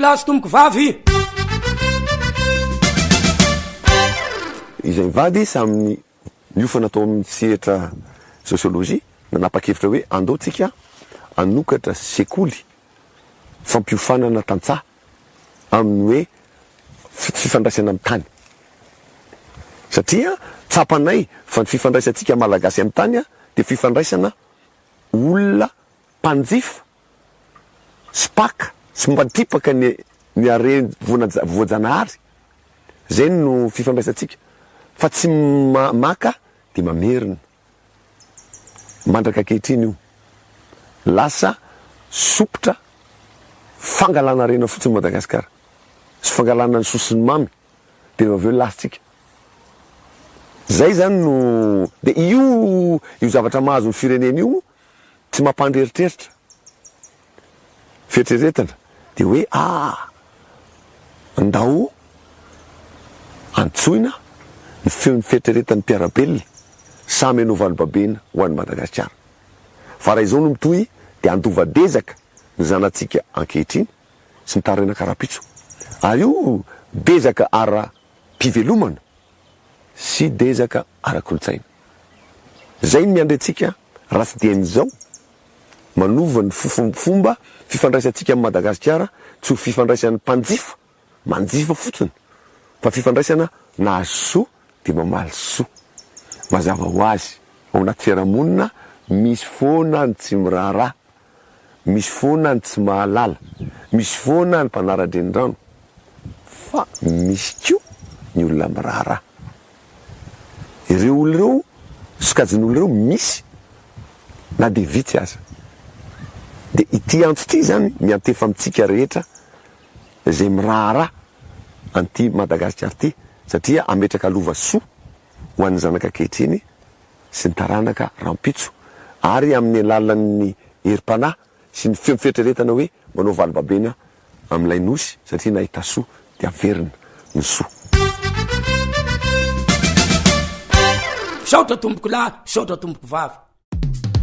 lahy sy tomboko vavy. Izay mivady saminy miofana atao amin'ny sehatra sosiolojia nanapa-kevitra hoe andaotsika anokatra sekoly fampiofanana tantsaha amin'ny hoe fifandraisana amin'ny tany. Satria tsapanay fa ny fifandraisantsika malagasy amin'ny tany dia fifandraisana olona mpanjifa sy paka sy mbatipaka ny are voajanahary. Zay no fifandraisantsika fa tsy maka dia mamerina. Mandraka ankehitriny io lasa sopotra fangalana rena fotsiny Madagasikara sy fangalana ny sosiny mamy dia avy eo lasitsika. Zay zany no dia io zavatra mahazo ny firenena io tsy mampandreritreritra fieritreretana dia hoe andao antsoina ny feon'ny fieritreretan'ny mpiarabelona samy anao valobabena ho an'ny Madagasikara. Fa raha izao no mitohy dia andovadezaka ny zanatsika ankehitriny sy ny taraina karapitso. Ary io dezaka ara-pivelomana sy dezaka ara-kolotsaina. Zay ny miandrentsika raha tsy dian'izao manova ny fomba fifandraisantsika amin'ny Madagasikara tsy ho fifandraisan'ny mpanjifa manjifa fotsiny fa fifandraisana nahazo soa dia mamaly soa. Mazava ho azy ao anaty fiarahamonina misy foana ny tsy miraharaha, misy foana ny tsy mahalala, misy foana ny mpanara-drenirano, fa misy koa ny olona miraharaha. Ireo olona ireo sokajin'olona ireo misy na dia vitsy aza. Dia ity antso ity zany miantefa amintsika rehetra izay miraharaha an'ity Madagasikara ity satria ametraka lova soa ho an'ny zanaka ankehitriny sy ny taranaka rampitso ary amin'ny alalan'ny herim-panahy sy ny fieritreretana hoe manao valobabena amin'ilay nosy satria nahita soa dia averina ny soa. Saotra tomboko lahy, saotra tomboko vavy.